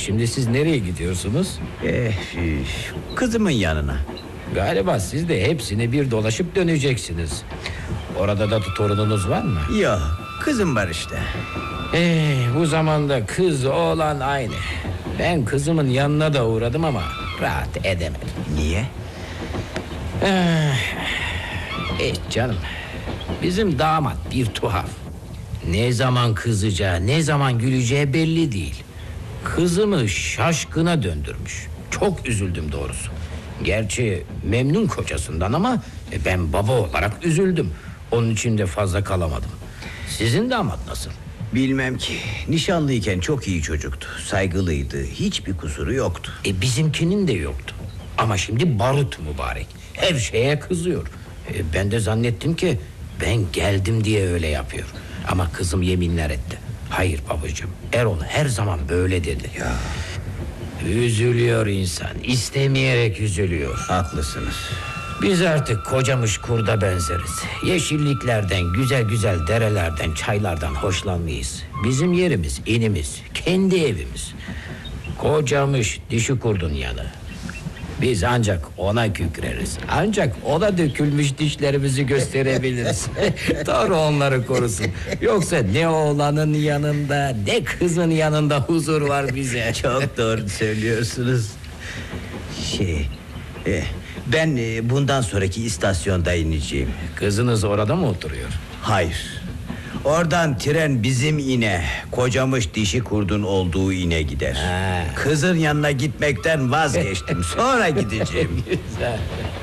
Şimdi siz nereye gidiyorsunuz? Kızımın yanına. Galiba siz de hepsini bir dolaşıp döneceksiniz. Orada da torununuz var mı? Yok, kızım var işte. Bu zamanda kız oğlan aynı. Ben kızımın yanına da uğradım ama rahat edemedim. Niye? Canım, bizim damat bir tuhaf. Ne zaman kızacağı, ne zaman güleceği belli değil. Kızımı şaşkına döndürmüş. Çok üzüldüm doğrusu. Gerçi memnun kocasından ama ben baba olarak üzüldüm. Onun için de fazla kalamadım. Sizin damat nasıl? Bilmem ki. Nişanlıyken çok iyi çocuktu. Saygılıydı. Hiçbir kusuru yoktu. Bizimkinin de yoktu. Ama şimdi barut mübarek. Her şeye kızıyor. Ben de zannettim ki ben geldim diye öyle yapıyor. Ama kızım yeminler etti. Hayır babacığım, Erol her zaman böyle dedi. Ya. Üzülüyor insan. İstemeyerek üzülüyor. Haklısınız. Biz artık kocamış kurda benzeriz. Yeşilliklerden, güzel güzel derelerden, çaylardan hoşlanmayız. Bizim yerimiz, inimiz, kendi evimiz. Kocamış dişi kurdun yanı. Biz ancak ona kükreriz. Ancak ona dökülmüş dişlerimizi gösterebiliriz. Tanrı onları korusun. Yoksa ne oğlanın yanında ne kızın yanında huzur var bize. Çok doğru söylüyorsunuz. Ben bundan sonraki istasyonda ineceğim. Kızınız orada mı oturuyor? Hayır. Oradan tren bizim ine, kocamış dişi kurdun olduğu ine gider. Kızın yanına gitmekten vazgeçtim. Sonra gideceğim. Güzel.